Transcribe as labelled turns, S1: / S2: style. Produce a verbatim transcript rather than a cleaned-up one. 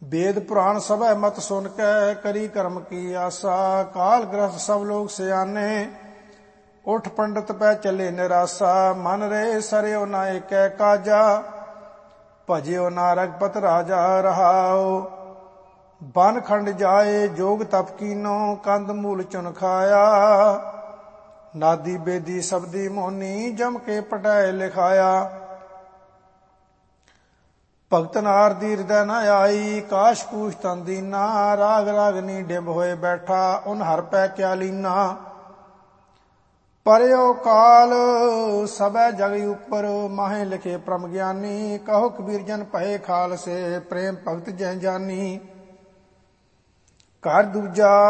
S1: वेद पुराण सभै मत सुन कै करी कर्म की आसा। काल ग्रस्त सब लोग सियाने उठ पंडित पै चले निराशा। मन रे सरयो ना एकै काजा भजियो ना रघुपत राजा रहाओ। बन खंड जाए जोग तप कीनो कंद मूल चुन खाया। नादी बेदी सबदी मोनी जम के पटाए लिखाया। भगत नार दी हृदय न आई काश कूश तन दीना। राग रागनी डिंब होए बैठा उन हर पै क्या लीना। परयो काल सबै जग उपर माहे लिखे परम ज्ञानी। कहो कबीर जन भये खाल से प्रेम भगत जय जानी। घर दूजा